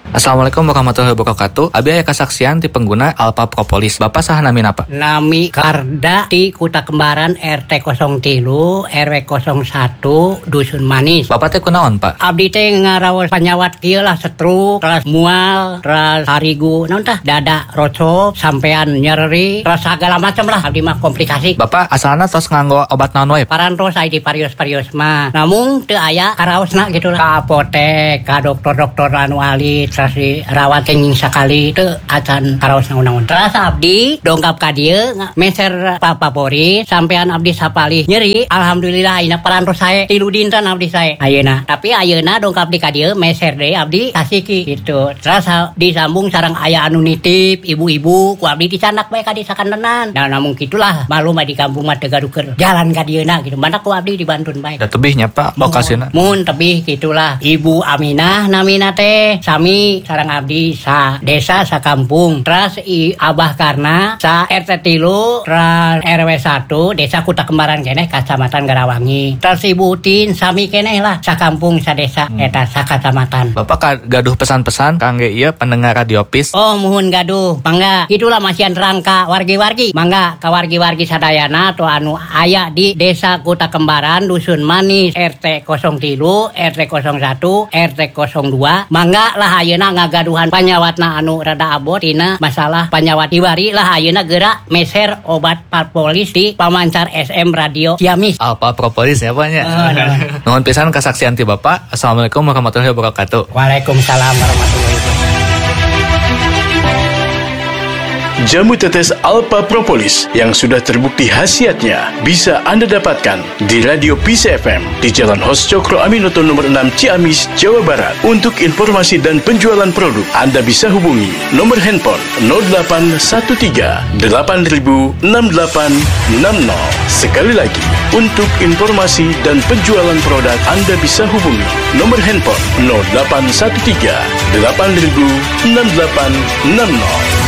Assalamualaikum warahmatullahi wabarakatuh. Abi aya kasaksian ti pengguna Alpha Propolis. Bapak saha nami napa? Nami Karda di Kuta Kembaran RT 03 RW 01 Dusun Manis. Bapak teh kunaon, Pak? Abdi teh ngaraos panyawat kieu lah stroke, terus mual, terus harigu, naon tah dada rocop, sampean nyeri, terus segala macam lah abdi mah komplikasi. Bapak asalna tos nganggo obat naon wae? Parantos aya di parios-parios mah. Namun teu aya karaosna gitu lah. Ka apotek, ka dokter-dokter anu ahli, terus dirawat kenging sakali teu acan karaosna naon. Terus abdi dongkap ka dieu meser papapori sampean abdi sapalih nyeri. Alhamdulillah ayeuna parantos sae 3 dinten abdi sae ayeuna. Tapi ayeuna dongkap di ka dieu meser deui abdi kasiki gitu. Terus disambung sareng aya anu nitip ibu-ibu ku abdi dicanak bae ka di sakantenan. Da namun kitulah malum di kampung mah teu gadukeun jalan ka dieuna gitu. Mana ku abdi dibantun bae. Da tebihnya Pak lokasina. Mun tebih gitulah. Ibu Aminah namina teh sami sareng abdi sa desa sa kampung. Terus Abah Karna sa RT 3 terus RW 1 desa Kuta Kembaran keneh Kacamatan Garawangi. Terus Ibu Tin sami keneh lah sa kampung sa desa eta sa kacamatan. Bapak gaduh pesan-pesan kangge ieu pendengar Radio PIS. Oh muhun gaduh mangga itulah masihan rangka wargi-wargi mangga ka wargi-wargi sadayana atau anu aya di desa Kuta Kembaran Dusun Manis RT 03 RT 01 RT 02 mangga lah ayeuna ngagaduhan panyawatna anu rada abot tina masalah panyawat hiwari lah ayeuna geura meser obat Propolis di pamancar SM Radio Ciamis. Alpha Propolis ya Pak nya. Nuhun pisan kasaksian ti Bapak. Assalamualaikum warahmatullahi wabarakatuh. Waalaikumsalam warahmatullahi wabarakatuh. Jamu tetes Alpha Propolis yang sudah terbukti khasiatnya bisa Anda dapatkan di Radio PIS FM di Jalan Hos Cokro Aminoto nomor 6 Ciamis, Jawa Barat. Untuk informasi dan penjualan produk, Anda bisa hubungi nomor handphone 0813 8000 6860. Sekali lagi, untuk informasi dan penjualan produk, Anda bisa hubungi nomor handphone 0813 8000 6860.